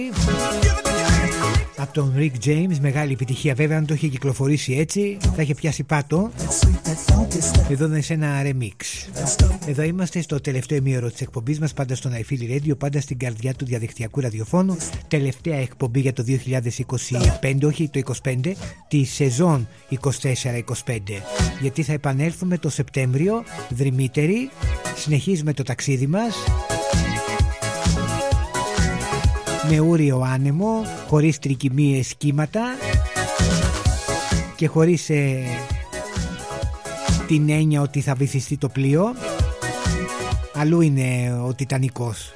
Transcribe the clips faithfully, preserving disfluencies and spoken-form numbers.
από τον Rick James, μεγάλη επιτυχία. Βέβαια, αν το είχε κυκλοφορήσει έτσι, θα είχε πιάσει πάτο. Εδώ είναι σε ένα remix. Εδώ είμαστε στο τελευταίο ημίωρο της εκπομπής μας, πάντα στον iFeel Radio, πάντα στην καρδιά του διαδικτυακού ραδιοφώνου. Τελευταία εκπομπή για το δύο χιλιάδες είκοσι πέντε, όχι το είκοσι πέντε, τη σεζόν είκοσι τέσσερα είκοσι πέντε. Γιατί θα επανέλθουμε το Σεπτέμβριο, δρυμύτεροι. Συνεχίζουμε το ταξίδι μας με ούριο άνεμο, χωρίς τρικυμίες κύματα και χωρίς ε, την έννοια ότι θα βυθιστεί το πλοίο. Αλλού είναι ο Τιτανικός.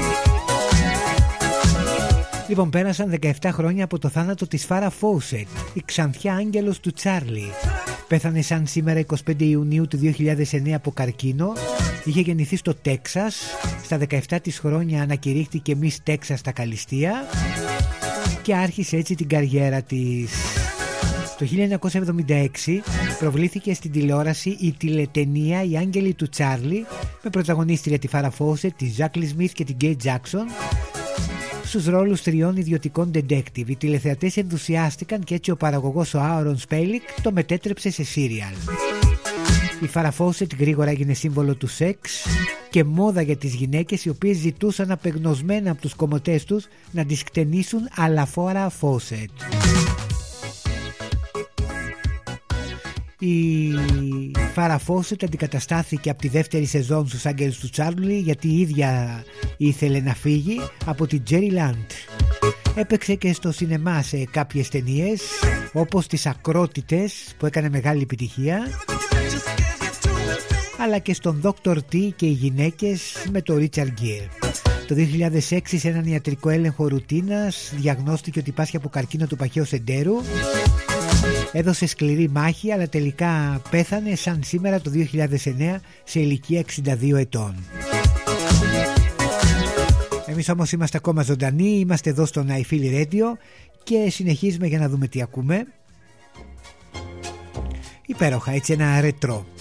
Λοιπόν, πέρασαν δεκαεπτά χρόνια από το θάνατο της Φάρα Φόουσετ, η ξανθιά άγγελος του Τσάρλι. Πέθανε σαν σήμερα εικοστή πέμπτη Ιουνίου του δύο χιλιάδες εννέα από καρκίνο. Είχε γεννηθεί στο Τέξας. Στα δεκαεπτά της χρόνια ανακηρύχθηκε Μις Τέξας στα Καλυστία και άρχισε έτσι την καριέρα της. Το χίλια εννιακόσια εβδομήντα έξι προβλήθηκε στην τηλεόραση η τηλετενία «Οι Άγγελοι του Τσάρλι» με πρωταγωνίστρια τη Φάρα Φόουσετ, τη Ζάκλι Σμιθ και την Κέιτ Τζάκσον στους ρόλους τριών ιδιωτικών detective. Οι τηλεθεατές ενθουσιάστηκαν και έτσι ο παραγωγός ο Άορον Σπέλικ το μετέτρεψε σε σύριαλ. Η Φάρα Φόουσετ γρήγορα έγινε σύμβολο του σεξ και μόδα για τις γυναίκες, οι οποίες ζητούσαν απεγνωσμένα από τους κομμωτές τους να τις κτενήσουν à la Φάρα Φόουσετ. Η Φάρα Φόουσετ αντικαταστάθηκε από τη δεύτερη σεζόν στους Άγγελους του Τσάρλι, γιατί η ίδια ήθελε να φύγει από την Τζέρι Λαντ. Έπαιξε και στο σινεμά σε κάποιες ταινίες, όπως τις Ακρότητες που έκανε μεγάλη επιτυχία, αλλά και στον Δόκτορ Τι και οι γυναίκες με τον Ρίτσαρντ Γκίρ. Το δύο χιλιάδες έξι, σε έναν ιατρικό έλεγχο ρουτίνας, διαγνώστηκε ότι πάσχει από καρκίνο του παχαίου σεντέρου. Έδωσε σκληρή μάχη, αλλά τελικά πέθανε σαν σήμερα το δύο χιλιάδες εννέα σε ηλικία εξήντα δύο ετών. Εμείς όμως είμαστε ακόμα ζωντανοί, είμαστε εδώ στο iFeel Radio και συνεχίζουμε για να δούμε τι ακούμε. Υπέροχα, έτσι ένα ρετρό.